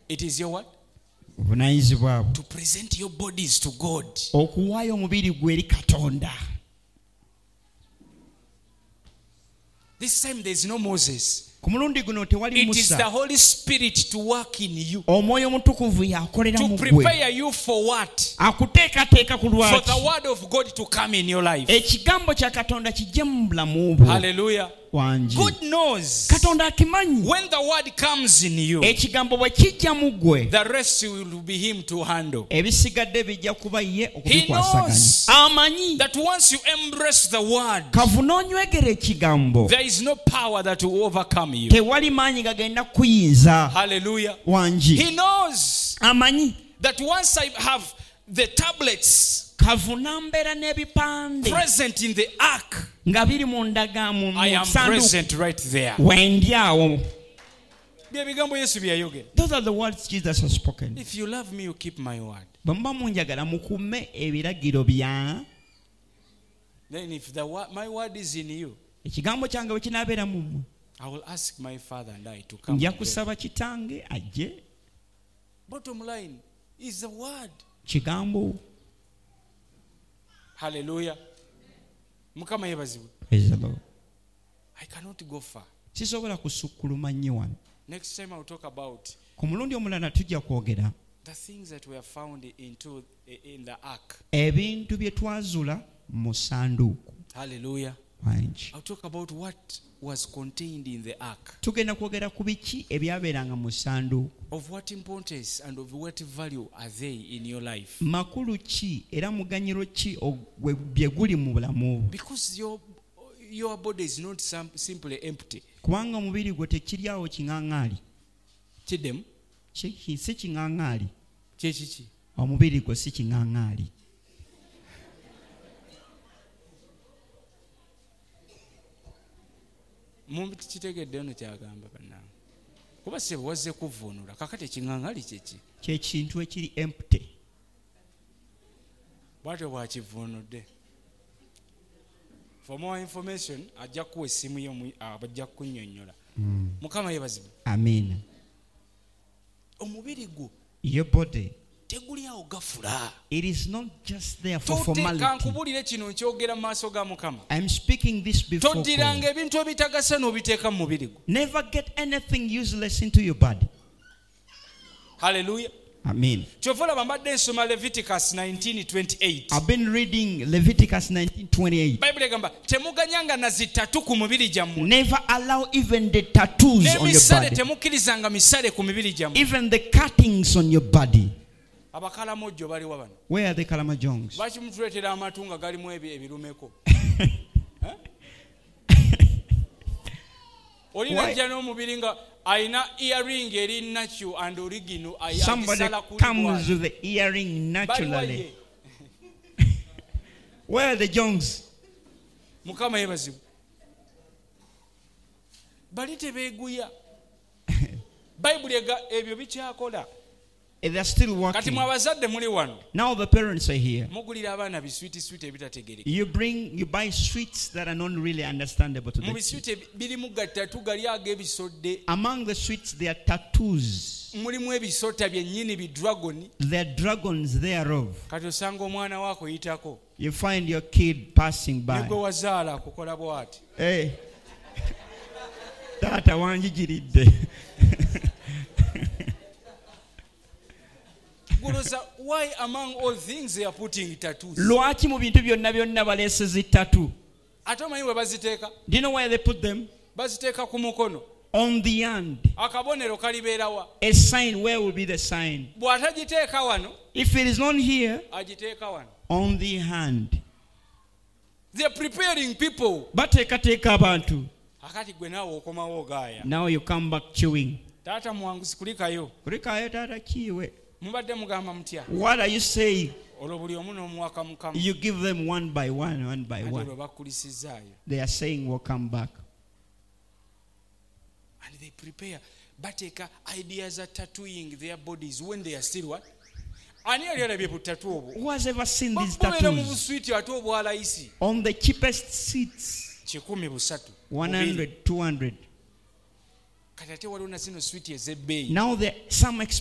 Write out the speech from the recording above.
It is your what? To present your bodies to God. Okuwaayo omubiri gwe eri Katonda. This time there is no Moses. Ku mulundi guno tewali It is the Musa. Holy Spirit to work in you. Omwoyo omutukuvu yakolera To mu gwe. prepare you for what? Akuteekateeka ku For lwaki. the word of God to come in your life. Ekigambo kya Katonda kijje mu bulamu bwo. Hallelujah. Wangi. God knows. Katonda akimanyi. When the word comes in you, Ekigambo bwe kijja mu gwe. the rest will be him to handle. Ebisigadde bijja kuba ye He okubikwasaganya. knows Amanyi. that once you embrace the word, Kavunoonywegera ekigambo. there is no power that will overcome you. Tewali maanyi gagenda kuyinza. Hallelujah. Wangi. He knows Amanyi. that once I have the tablets Kavunambeera n'ebipande present in the ark, nga biri mu ndagamu I am mu sanduuku. present right there. Wendi awo. Bye bigambo Yesu bye yayogera. Those are the words Jesus has spoken. If you love me, you keep my word. Bwe muba munjagala mukume ebiragiro bya. Then if my word is in you, Ekigambo kyange bwe kinaabeera mu mmwe. I will ask my Father and I to come. Nja together. kusaba kitange ajje. Bottom line is the word. Kigambo. Hallelujah. Mukama yebazibwe. Praise the Lord. I cannot go far. Sisobola kusukkuluma nnyo wano. Next time I will talk about Ku mulundi omulala tujja kwogera the things that were found in the ark. ebintu bye twazula mu sanduuku. Hallelujah. Wangi. I'll talk about what was contained in the ark. Tugenda kwogera ku biki ebyabeeranga mu sanduuku. Of what importance and of what value are they in your life? Makulu ki era muganyiro ki bye guli mu bulamu bwo. Because your body is not simply empty. Kubanga omubiri gwe tekiri awo kiŋaŋaali. Kiddemu? Si kiŋaŋaali. Kyekiki? Omubiri gwe si kiŋaŋaali. Kitegedde ono kyagamba bannange. Kuba sebe wazze kuvvuunula kakati ekiŋaŋali kyeki? Kye kintu ekiri empty. Bwatyo bwakivvuunudde. For more information ajja kuwa essimu ye bajja kunnyonnyola. Mukama yebazibwe. Amen. Omubiri gwo Your body, teguli awo gafula. it is not just there for Toteeka formality. nkubulire kino nkyogera mu maaso ga Mukama. I'm speaking this before God. Toddiranga ebintu ebitagasa n'obiteeka mu mubiri gwo. Never get anything useless into your body. Hallelujah. Amen. Kyova olaba mbadde nsoma Leviticus 19:28. I've been reading Leviticus 19:28. Bayibuli egamba temuganyanga na zitatu ku mibiri gyammwe. Never allow even the tattoos on your N'emisale body. temukkirizanga misale ku mibiri gyammwe. Even the cuttings on your body. Abakalamojjo baliwa bano. Where are the Kalamajongs? Lwaki mutuleetera amatu nga galimu ebirumeko? Olina ajja n'omubiri nga ayina earring eri natural and original. Somebody comes with the earring naturally. Where are the Jongs? Mukama yebazibwe. Bali tebeeguya. Bayibuli ebyo bikyakola. They're still Kati working. mwe abazadde muli wano. Now the parents are here. Mugulira abaana biswiti ebitategereka. You buy sweets that are not really understandable to Mu them. biswiti birimu gatatu gali ag'ebisodde. Among the sweets, there are tattoos. Mulimu ebisota byennyini bidragoni. There are dragons thereof. Kati osanga omwana waako yitako. You find your kid passing Ne gwe by. wazaala akukola bw'ati. Hey, taata wanjigiridde. Why among all things they are putting tattoos? Lwaki mu bintu byonna baleese zittatu? Ate omanyi bwe baziteeka? Do you know where they put them? Baziteeka ku mukono. On the hand. Akabonero kalibeera wa? A sign. Where will be the sign? Bw'atagiteeka wano, If it is not here, agiteeka wano. on the hand. They are preparing people. Bateekateeka abantu. Akati gwe naawe okomawo ogaaya. Now you come back chewing. Taata muwanguzi kulikayo. Kulikayo taata kiwe. Mubadde mugamba mutya? What are you saying? Olwo buli omu n'omuwaka Mukama. You give them one by one. Ate olwo bakulisizaayo. They are saying we'll come back. And they prepare. Bateeka ideas are tattooing their bodies when they are still what? Ani yali alabye ku tattoo obwo? Who has ever seen these Bakubeera mu tattoos? buswiti ate obwalayisi. On the cheapest seats. 103. 100, 200. Kati ate waliwo na zino switi ez'ebbeeyi. Now there some